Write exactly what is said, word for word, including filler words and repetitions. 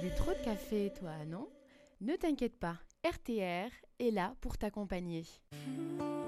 bu trop de café, toi, non? Ne t'inquiète pas, R T R est là pour t'accompagner.